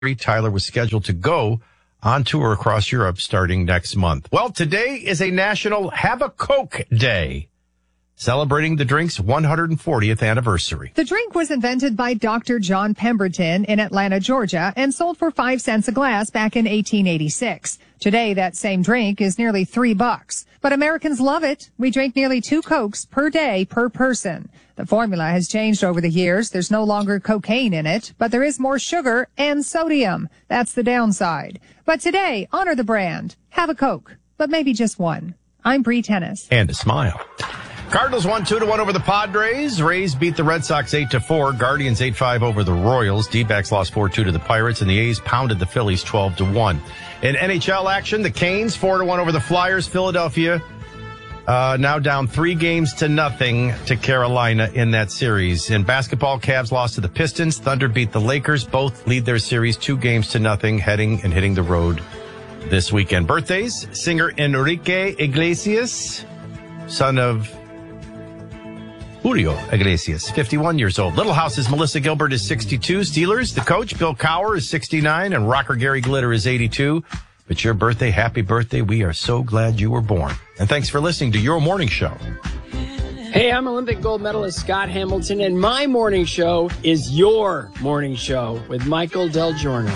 Tyler was scheduled to go on tour across Europe starting next month. Well, today is a National Have a Coke Day, celebrating the drink's 140th anniversary. The drink was invented by Dr. John Pemberton in Atlanta, Georgia, and sold for 5 cents a glass back in 1886. Today, that same drink is nearly $3. But Americans love it. We drink nearly 2 Cokes per day per person. The formula has changed over the years. There's no longer cocaine in it, but there is more sugar and sodium. That's the downside. But today, honor the brand. Have a Coke, but maybe just one. I'm Bree Tennis. And a smile. Cardinals won 2-1 over the Padres. Rays beat the Red Sox 8-4. Guardians 8-5 over the Royals. D-backs lost 4-2 to the Pirates, and the A's pounded the Phillies 12-1. In NHL action, the Canes 4-1 over the Flyers. Philadelphia now down 3-0 to Carolina in that series. In basketball, Cavs lost to the Pistons. Thunder beat the Lakers. Both lead their series 2-0, hitting the road this weekend. Birthdays: singer Enrique Iglesias, son of Julio Iglesias, 51 years old. Little House's Melissa Gilbert is 62. Steelers, the coach, Bill Cowher, is 69. And rocker Gary Glitter is 82. But your birthday, happy birthday. We are so glad you were born. And thanks for listening to Your Morning Show. Hey, I'm Olympic gold medalist Scott Hamilton, and my morning show is Your Morning Show with Michael Del Giorno.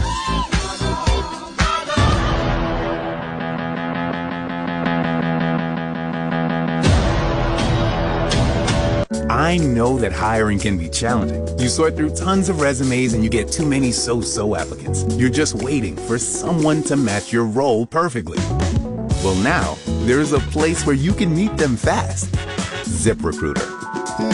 I know that hiring can be challenging. You sort through tons of resumes and you get too many so-so applicants. You're just waiting for someone to match your role perfectly. Well, now, there's a place where you can meet them fast. ZipRecruiter.